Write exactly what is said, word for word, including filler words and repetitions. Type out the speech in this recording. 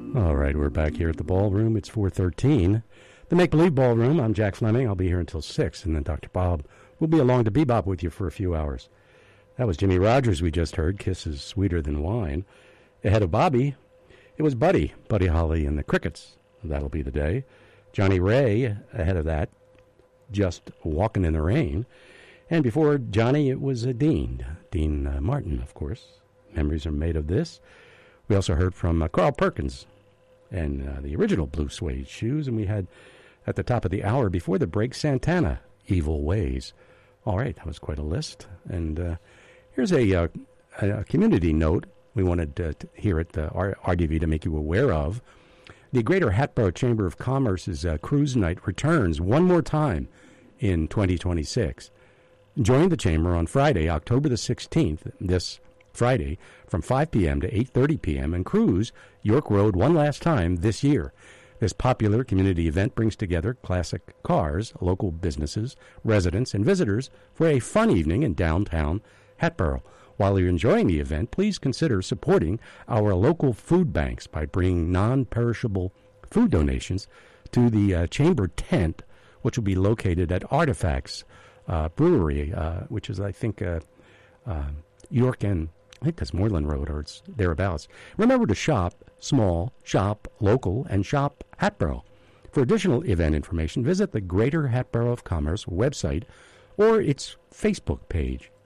All right, we're back here at the ballroom. It's four thirteen. The Make Believe Ballroom. I'm Jack Fleming. I'll be here until six, and then Doctor Bob will be along to bebop with you for a few hours. That was Jimmy Rogers we just heard, Kisses Sweeter Than Wine. Ahead of Bobby, it was Buddy, Buddy Holly and the Crickets. That'll be the day. Johnny Ray, ahead of that, Just Walking in the Rain. And before Johnny, it was uh, Dean, Dean uh, Martin, of course. Memories Are Made of This. We also heard from uh, Carl Perkins and uh, the original Blue Suede Shoes. And we had, at the top of the hour before the break, Santana, Evil Ways. All right, that was quite a list. And uh, here's a, uh, a community note we wanted uh, to hear at the R D V to make you aware of. The Greater Hatboro Chamber of Commerce's uh, Cruise Night returns one more time in twenty twenty-six. Join the Chamber on Friday, October the sixteenth, this Friday, from five p.m. to eight thirty p.m. and cruise York Road one last time this year. This popular community event brings together classic cars, local businesses, residents, and visitors for a fun evening in downtown Hatboro. While you're enjoying the event, please consider supporting our local food banks by bringing non-perishable food donations to the uh, Chamber tent, which will be located at Artifacts uh, Brewery, uh, which is, I think, uh, uh, York and I think that's Moreland Road, or it's thereabouts. Remember to shop small, shop local, and shop Hatboro. For additional event information, visit the Greater Hatboro of Commerce website or its Facebook page.